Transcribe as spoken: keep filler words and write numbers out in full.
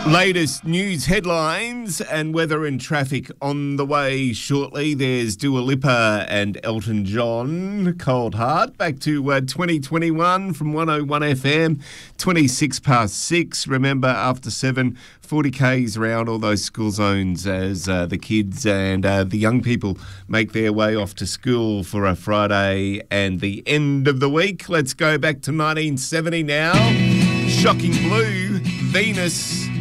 Latest news headlines and weather and traffic on the way shortly. There's Dua Lipa and Elton John, Cold Heart. Back to uh, twenty twenty-one from one oh one F M, twenty-six past six. Remember, after seven, forty kays around all those school zones as uh, the kids and uh, the young people make their way off to school for a Friday and the end of the week. Let's go back to nineteen seventy now. Shocking Blue, Venus.